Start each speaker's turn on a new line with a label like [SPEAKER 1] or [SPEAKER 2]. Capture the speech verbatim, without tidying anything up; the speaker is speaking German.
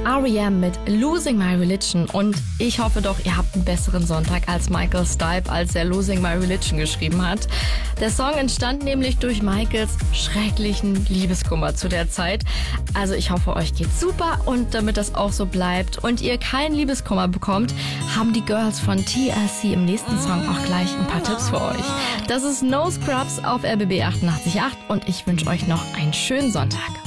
[SPEAKER 1] R E M mit Losing My Religion und ich hoffe doch, ihr habt einen besseren Sonntag als Michael Stipe, als er Losing My Religion geschrieben hat. Der Song entstand nämlich durch Michaels schrecklichen Liebeskummer zu der Zeit. Also ich hoffe, euch geht's super und damit das auch so bleibt und ihr keinen Liebeskummer bekommt, haben die Girls von T L C im nächsten Song auch gleich ein paar Tipps für euch. Das ist No Scrubs auf R B B achtundachtzig Komma acht und ich wünsche euch noch einen schönen Sonntag.